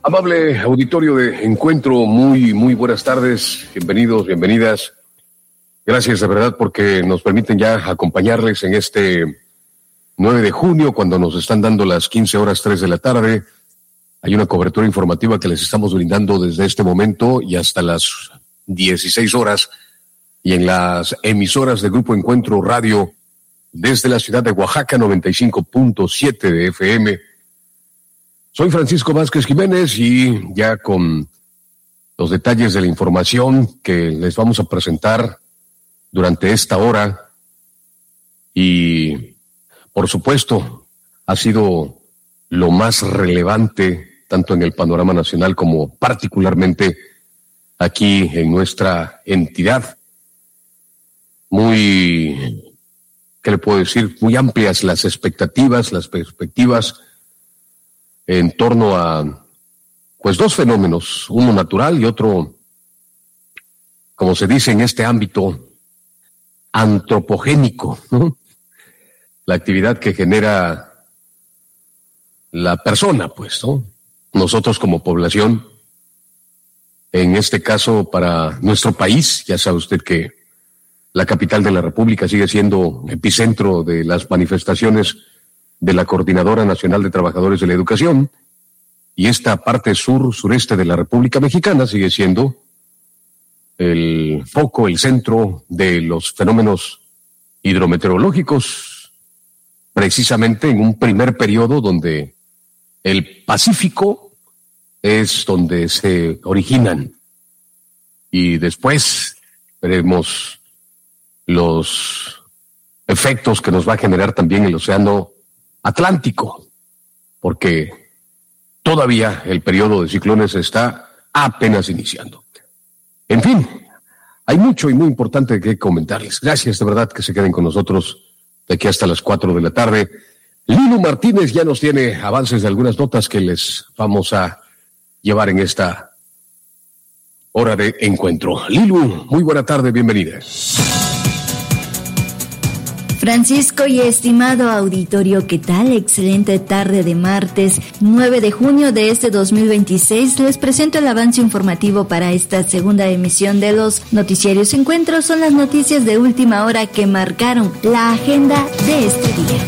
Amable auditorio de Encuentro, muy buenas tardes, bienvenidos, bienvenidas. Gracias de verdad porque nos permiten ya acompañarles en este 9 de junio, cuando nos están dando las 15:03 de la tarde. Hay una cobertura informativa que les estamos brindando desde este momento y hasta las 16 horas, y en las emisoras de Grupo Encuentro Radio desde la ciudad de Oaxaca, 95.7 de FM. Soy Francisco Vázquez Jiménez y ya con los detalles de la información que les vamos a presentar durante esta hora. Y, por supuesto, ha sido lo más relevante tanto en el panorama nacional como particularmente aquí en nuestra entidad. ¿Qué le puedo decir? Muy amplias las expectativas, las perspectivas en torno a, pues, dos fenómenos, uno natural y otro, como se dice en este ámbito, antropogénico, ¿no? La actividad que genera la persona, pues, ¿no? Nosotros como población, en este caso para nuestro país, ya sabe usted que la capital de la República sigue siendo epicentro de las manifestaciones de la Coordinadora Nacional de Trabajadores de la Educación, y esta parte sureste de la República Mexicana sigue siendo el foco, el centro de los fenómenos hidrometeorológicos, precisamente en un primer periodo donde el Pacífico es donde se originan, y después veremos los efectos que nos va a generar también el océano Atlántico, porque todavía el periodo de ciclones está apenas iniciando. En fin, hay mucho y muy importante que comentarles. Gracias de verdad que se queden con nosotros de aquí hasta las 4 de la tarde. Lilu Martínez ya nos tiene avances de algunas notas que les vamos a llevar en esta hora de encuentro. Lilu, muy buena tarde, bienvenida. Francisco y estimado auditorio, ¿qué tal? Excelente tarde de martes 9 de junio de este 2026. Les presento el avance informativo para esta segunda emisión de los Noticiarios Encuentros. Son las noticias de última hora que marcaron la agenda de este día.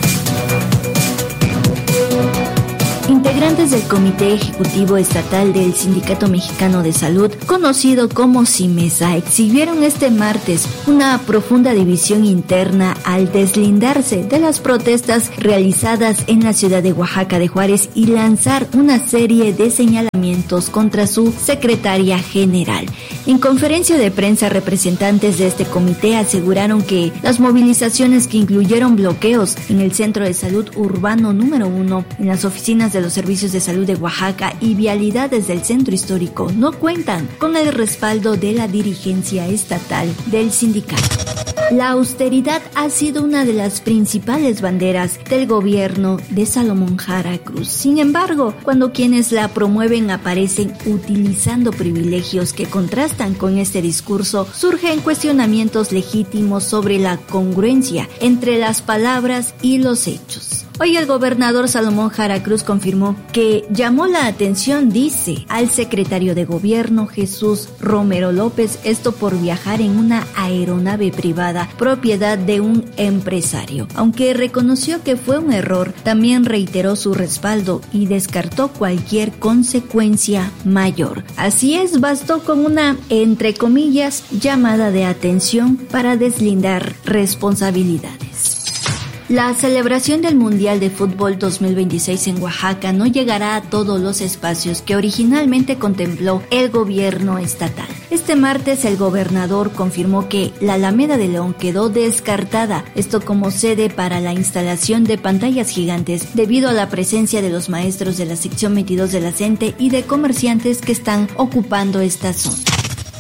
Integrantes del Comité Ejecutivo Estatal del Sindicato Mexicano de Salud, conocido como SIMESA, exhibieron este martes una profunda división interna al deslindarse de las protestas realizadas en la ciudad de Oaxaca de Juárez y lanzar una serie de señalamientos contra su secretaria general. En conferencia de prensa, representantes de este comité aseguraron que las movilizaciones, que incluyeron bloqueos en el Centro de Salud Urbano número 1, en las oficinas de los servicios de salud de Oaxaca y vialidades del centro histórico, no cuentan con el respaldo de la dirigencia estatal del sindicato. La austeridad ha sido una de las principales banderas del gobierno de Salomón Jara Cruz. Sin embargo, cuando quienes la promueven aparecen utilizando privilegios que contrastan con este discurso, surgen cuestionamientos legítimos sobre la congruencia entre las palabras y los hechos. Hoy el gobernador Salomón Jara Cruz confirmó que llamó la atención, dice, al secretario de gobierno Jesús Romero López, esto por viajar en una aeronave privada propiedad de un empresario. Aunque reconoció que fue un error, también reiteró su respaldo y descartó cualquier consecuencia mayor. Así es, bastó con una, entre comillas, llamada de atención para deslindar responsabilidades. La celebración del Mundial de Fútbol 2026 en Oaxaca no llegará a todos los espacios que originalmente contempló el gobierno estatal. Este martes el gobernador confirmó que la Alameda de León quedó descartada, esto como sede para la instalación de pantallas gigantes debido a la presencia de los maestros de la sección 22 de la CENTE y de comerciantes que están ocupando esta zona.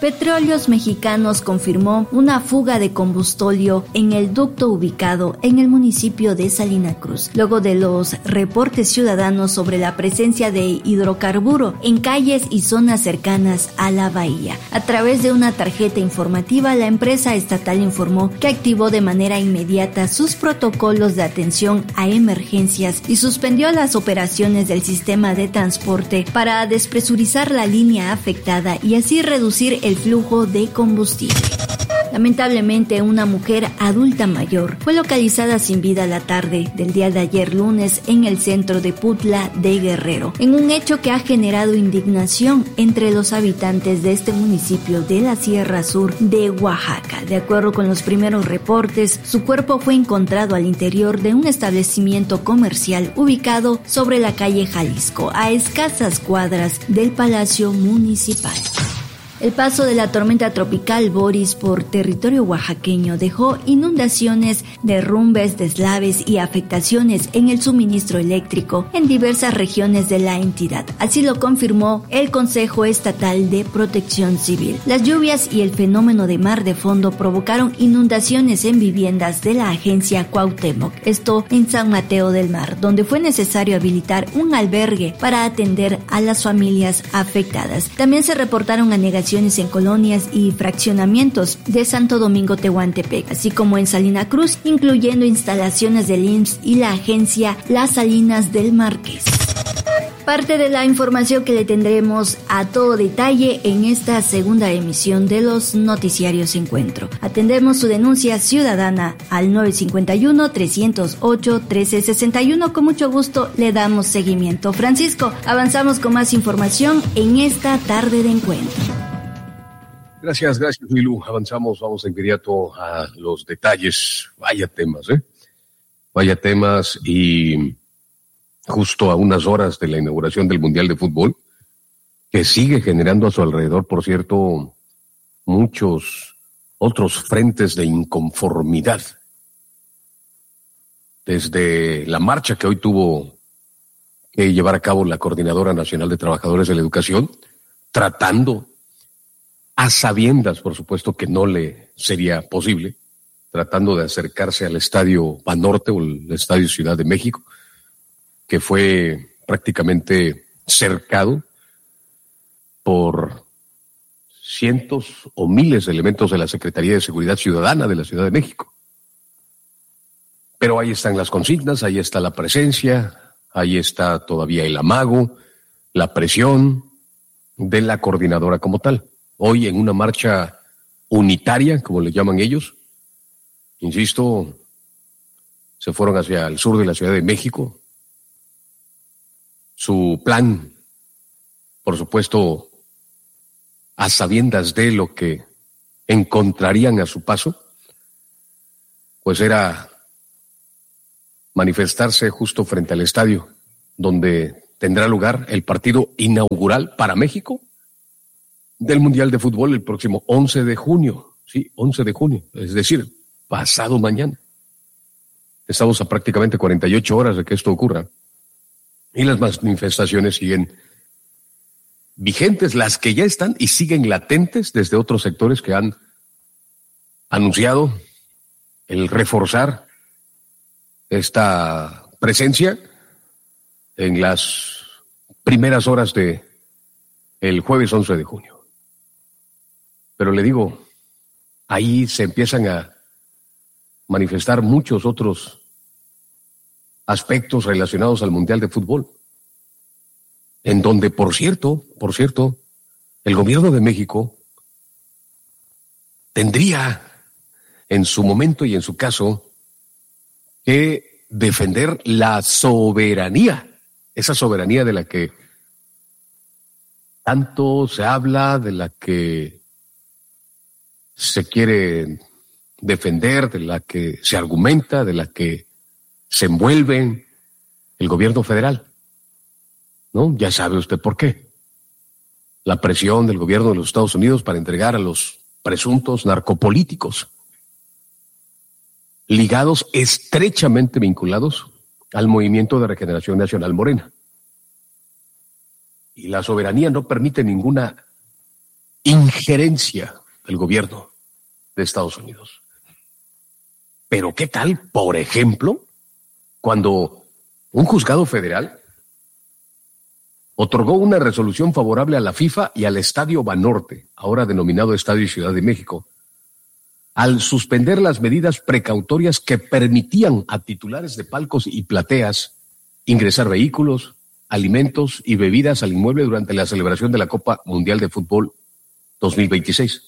Petróleos Mexicanos confirmó una fuga de combustóleo en el ducto ubicado en el municipio de Salina Cruz, luego de los reportes ciudadanos sobre la presencia de hidrocarburo en calles y zonas cercanas a la bahía. A través de una tarjeta informativa, la empresa estatal informó que activó de manera inmediata sus protocolos de atención a emergencias y suspendió las operaciones del sistema de transporte para despresurizar la línea afectada y así reducir el flujo de combustible. Lamentablemente, una mujer adulta mayor fue localizada sin vida la tarde del día de ayer lunes en el centro de Putla de Guerrero, en un hecho que ha generado indignación entre los habitantes de este municipio de la Sierra Sur de Oaxaca. De acuerdo con los primeros reportes, su cuerpo fue encontrado al interior de un establecimiento comercial ubicado sobre la calle Jalisco, a escasas cuadras del Palacio Municipal. El paso de la tormenta tropical Boris por territorio oaxaqueño dejó inundaciones, derrumbes, deslaves y afectaciones en el suministro eléctrico en diversas regiones de la entidad. Así lo confirmó el Consejo Estatal de Protección Civil. Las lluvias y el fenómeno de mar de fondo provocaron inundaciones en viviendas de la agencia Cuauhtémoc, esto en San Mateo del Mar, donde fue necesario habilitar un albergue para atender a las familias afectadas. También se reportaron anegaciones en colonias y fraccionamientos de Santo Domingo Tehuantepec, así como en Salina Cruz, incluyendo instalaciones del IMSS y la agencia Las Salinas del Marqués. Parte de la información que le tendremos a todo detalle en esta segunda emisión de los noticiarios Encuentro. Atendemos su denuncia ciudadana al 951-308-1361. Con mucho gusto le damos seguimiento. Francisco, avanzamos con más información en esta tarde de Encuentro. Gracias, Lilu. Avanzamos, vamos de inmediato a los detalles. Vaya temas y justo a unas horas de la inauguración del Mundial de Fútbol, que sigue generando a su alrededor, por cierto, muchos otros frentes de inconformidad. Desde la marcha que hoy tuvo que llevar a cabo la Coordinadora Nacional de Trabajadores de la Educación, tratando a sabiendas, por supuesto, que no le sería posible, tratando de acercarse al Estadio Banorte o el Estadio Ciudad de México, que fue prácticamente cercado por cientos o miles de elementos de la Secretaría de Seguridad Ciudadana de la Ciudad de México. Pero ahí están las consignas, ahí está la presencia, ahí está todavía el amago, la presión de la coordinadora como tal. Hoy en una marcha unitaria, como le llaman ellos, insisto, se fueron hacia el sur de la Ciudad de México. Su plan, por supuesto, a sabiendas de lo que encontrarían a su paso, pues era manifestarse justo frente al estadio, donde tendrá lugar el partido inaugural para México del Mundial de Fútbol el próximo 11 de junio. Sí, 11 de junio, es decir, pasado mañana. Estamos a prácticamente 48 horas de que esto ocurra. Y las manifestaciones siguen vigentes, las que ya están y siguen latentes desde otros sectores que han anunciado el reforzar esta presencia en las primeras horas de el jueves 11 de junio. Pero le digo, ahí se empiezan a manifestar muchos otros aspectos relacionados al Mundial de Fútbol, en donde, por cierto, el gobierno de México tendría en su momento y en su caso que defender la soberanía, esa soberanía de la que tanto se habla, de la que se quiere defender, de la que se argumenta, de la que se envuelve el gobierno federal, ¿no? Ya sabe usted por qué. La presión del gobierno de los Estados Unidos para entregar a los presuntos narcopolíticos, ligados, estrechamente vinculados al Movimiento de Regeneración Nacional Morena. Y la soberanía no permite ninguna injerencia del gobierno de Estados Unidos. Pero ¿qué tal, por ejemplo, cuando un juzgado federal otorgó una resolución favorable a la FIFA y al Estadio Banorte, ahora denominado Estadio Ciudad de México, al suspender las medidas precautorias que permitían a titulares de palcos y plateas ingresar vehículos, alimentos y bebidas al inmueble durante la celebración de la Copa Mundial de Fútbol 2026?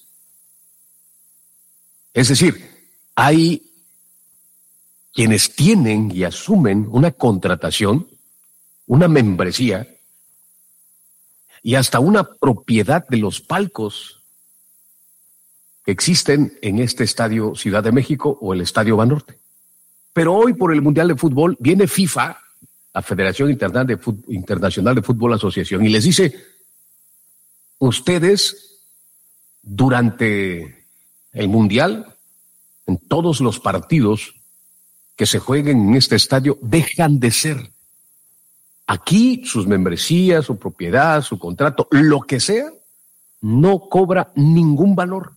Es decir, hay quienes tienen y asumen una contratación, una membresía y hasta una propiedad de los palcos que existen en este Estadio Ciudad de México o el Estadio Banorte. Pero hoy, por el Mundial de Fútbol, viene FIFA, la Federación Internacional de Fútbol Asociación, y les dice: ustedes, durante el Mundial, en todos los partidos que se jueguen en este estadio, dejan de ser. Aquí sus membresías, su propiedad, su contrato, lo que sea, no cobra ningún valor.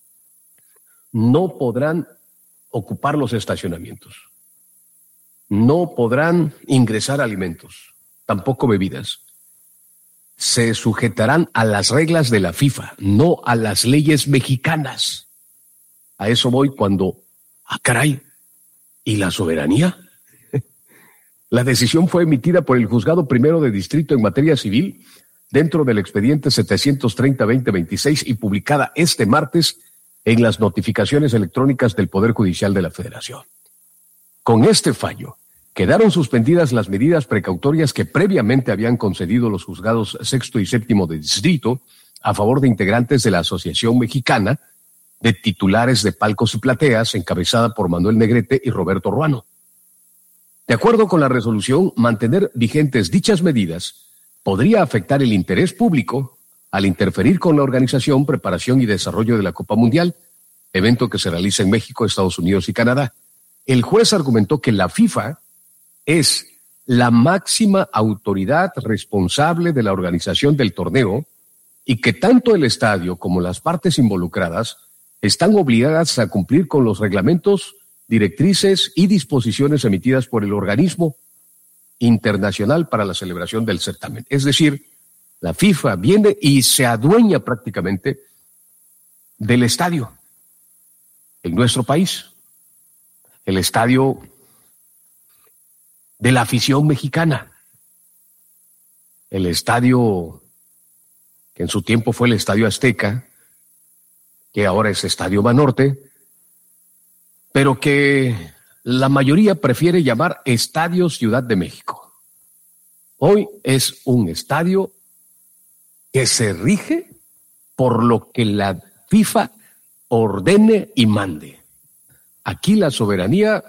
No podrán ocupar los estacionamientos. No podrán ingresar alimentos, tampoco bebidas. Se sujetarán a las reglas de la FIFA, no a las leyes mexicanas. A eso voy cuando, caray, ¿y la soberanía? La decisión fue emitida por el Juzgado Primero de Distrito en materia civil dentro del expediente 730-2026 y publicada este martes en las notificaciones electrónicas del Poder Judicial de la Federación. Con este fallo, quedaron suspendidas las medidas precautorias que previamente habían concedido los juzgados sexto y séptimo de distrito a favor de integrantes de la Asociación Mexicana de Titulares de Palcos y Plateas, encabezada por Manuel Negrete y Roberto Ruano. De acuerdo con la resolución, mantener vigentes dichas medidas podría afectar el interés público al interferir con la organización, preparación y desarrollo de la Copa Mundial, evento que se realiza en México, Estados Unidos y Canadá. El juez argumentó que la FIFA es la máxima autoridad responsable de la organización del torneo y que tanto el estadio como las partes involucradas están obligadas a cumplir con los reglamentos, directrices y disposiciones emitidas por el organismo internacional para la celebración del certamen. Es decir, la FIFA viene y se adueña prácticamente del estadio en nuestro país, el estadio de la afición mexicana, el estadio que en su tiempo fue el Estadio Azteca, que ahora es Estadio Banorte, pero que la mayoría prefiere llamar Estadio Ciudad de México. Hoy es un estadio que se rige por lo que la FIFA ordene y mande. Aquí la soberanía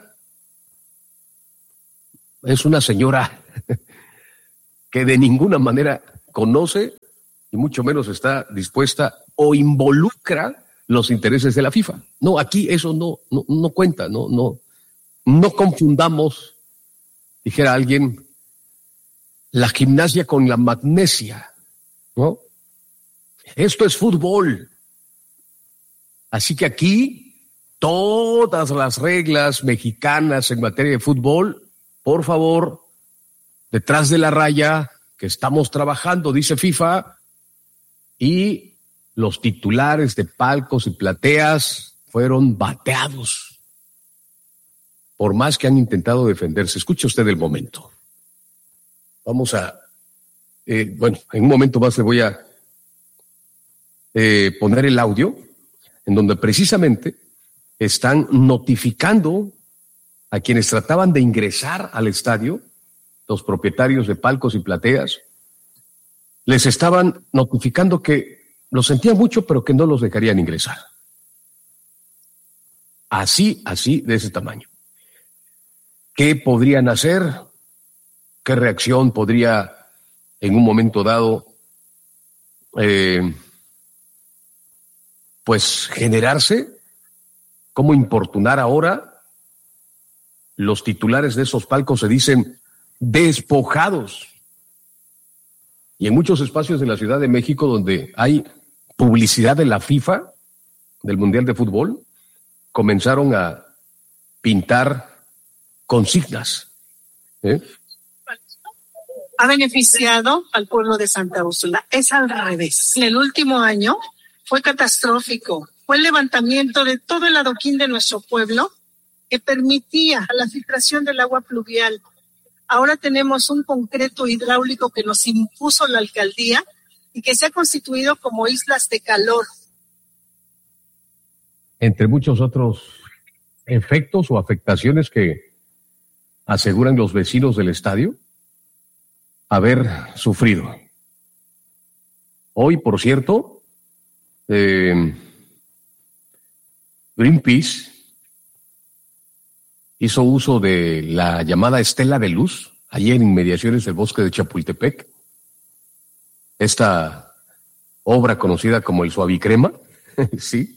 es una señora que de ninguna manera conoce y mucho menos está dispuesta o involucra los intereses de la FIFA. No, aquí eso no cuenta, no confundamos, dijera alguien, la gimnasia con la magnesia, ¿no? Esto es fútbol. Así que aquí todas las reglas mexicanas en materia de fútbol, por favor, detrás de la raya, que estamos trabajando, dice FIFA, y los titulares de palcos y plateas fueron bateados, por más que han intentado defenderse. Escuche usted el momento. Vamos a, en un momento más le voy a poner el audio, en donde precisamente están notificando a quienes trataban de ingresar al estadio, los propietarios de palcos y plateas, les estaban notificando que los sentían mucho, pero que no los dejarían ingresar. Así, de ese tamaño. ¿Qué podrían hacer? ¿Qué reacción podría en un momento dado generarse? ¿Cómo importunar ahora? Los titulares de esos palcos se dicen despojados. Y en muchos espacios de la Ciudad de México donde hay publicidad de la FIFA, del Mundial de Fútbol, comenzaron a pintar consignas. Ha beneficiado al pueblo de Santa Úrsula. Es al revés. En el último año fue catastrófico. Fue el levantamiento de todo el adoquín de nuestro pueblo que permitía la filtración del agua pluvial. Ahora tenemos un concreto hidráulico que nos impuso la alcaldía y que se ha constituido como islas de calor. Entre muchos otros efectos o afectaciones que aseguran los vecinos del estadio haber sufrido. Hoy, por cierto, Greenpeace hizo uso de la llamada estela de luz, allí en inmediaciones del bosque de Chapultepec, esta obra conocida como el Suavicrema, sí,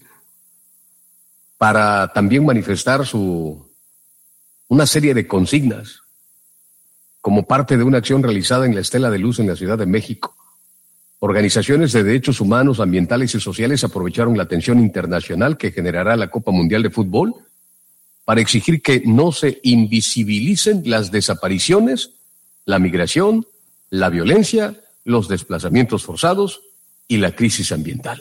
para también manifestar una serie de consignas como parte de una acción realizada en la Estela de Luz en la Ciudad de México. Organizaciones de derechos humanos, ambientales y sociales aprovecharon la atención internacional que generará la Copa Mundial de Fútbol para exigir que no se invisibilicen las desapariciones, la migración, la violencia, los desplazamientos forzados y la crisis ambiental.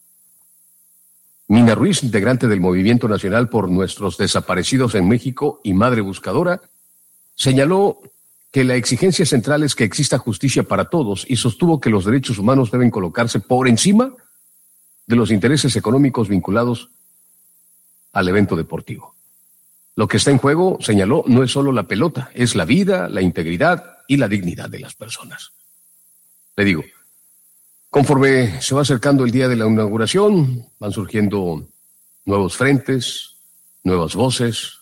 Mina Ruiz, integrante del Movimiento Nacional por Nuestros Desaparecidos en México y madre buscadora, señaló que la exigencia central es que exista justicia para todos y sostuvo que los derechos humanos deben colocarse por encima de los intereses económicos vinculados al evento deportivo. Lo que está en juego, señaló, no es solo la pelota, es la vida, la integridad y la dignidad de las personas. Le digo, conforme se va acercando el día de la inauguración, van surgiendo nuevos frentes, nuevas voces,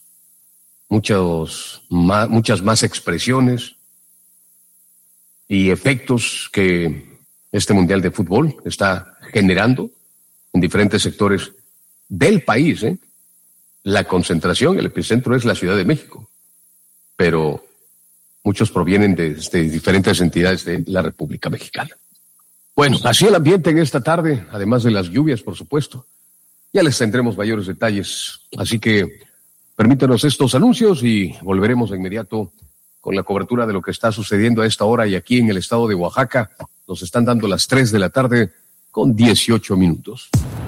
muchas más expresiones y efectos que este Mundial de Fútbol está generando en diferentes sectores del país. La concentración, el epicentro es la Ciudad de México, pero muchos provienen de diferentes entidades de la República Mexicana. Bueno, así el ambiente en esta tarde, además de las lluvias, por supuesto. Ya les tendremos mayores detalles, así que permítanos estos anuncios y volveremos de inmediato con la cobertura de lo que está sucediendo a esta hora y aquí en el estado de Oaxaca. Nos están dando las 3 de la tarde con 18 minutos.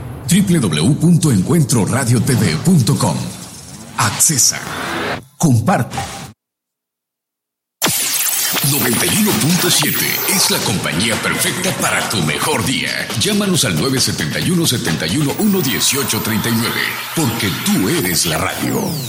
www.encuentroradiotv.com. Accesa. Comparte. 91.7 es la compañía perfecta para tu mejor día. Llámanos al 971-71-11839, porque tú eres la radio.